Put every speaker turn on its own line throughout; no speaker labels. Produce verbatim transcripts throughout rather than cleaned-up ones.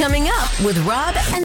coming up with Rob and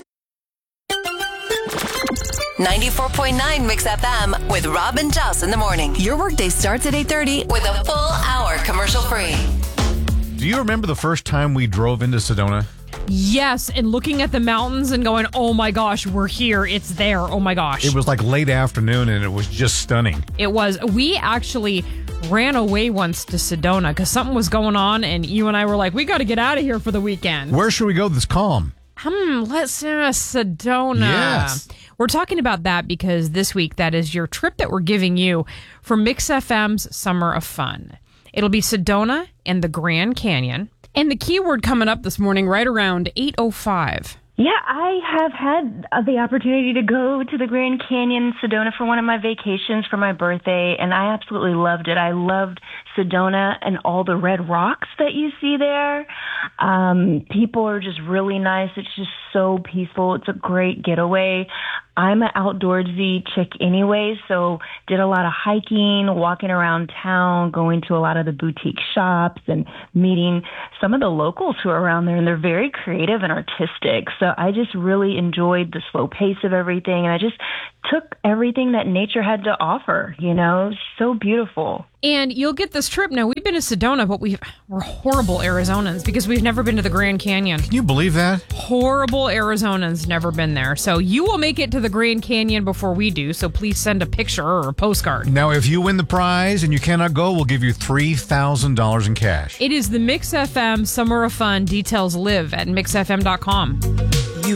ninety-four point nine Mix F M with Rob and Jess in the morning. Your workday starts at eight thirty with a full hour commercial free.
Do you remember the first time we drove into Sedona?
Yes, and looking at the mountains and going, oh my gosh, we're here. It's there. Oh my gosh.
It was like late afternoon and it was just stunning.
It was. We actually ran away once to Sedona because something was going on and you and I were like, we got to get out of here for the weekend.
Where should we go that's calm?
Hmm, let's uh, Sedona.
Yes.
We're talking about that because this week that is your trip that we're giving you for Mix F M's Summer of Fun. It'll be Sedona and the Grand Canyon. And the keyword coming up this morning right around eight oh five.
Yeah, I have had uh, the opportunity to go to the Grand Canyon, Sedona, for one of my vacations for my birthday, and I absolutely loved it. I loved Sedona and all the red rocks that you see there. Um, people are just really nice. It's just so peaceful. It's a great getaway. I'm an outdoorsy chick anyway, so did a lot of hiking, walking around town, going to a lot of the boutique shops and meeting some of the locals who are around there, and they're very creative and artistic. So I just really enjoyed the slow pace of everything, and I just took everything that nature had to offer, you know, so beautiful.
And you'll get this trip. Now, we've been to Sedona, but we've, we're horrible Arizonans because we've never been to the Grand Canyon.
Can you believe that?
Horrible Arizonans, never been there. So you will make it to the Grand Canyon before we do, so please send a picture or a postcard.
Now, if you win the prize and you cannot go, we'll give you three thousand dollars in cash.
It is the Mix F M Summer of Fun. Details live at mix f m dot com.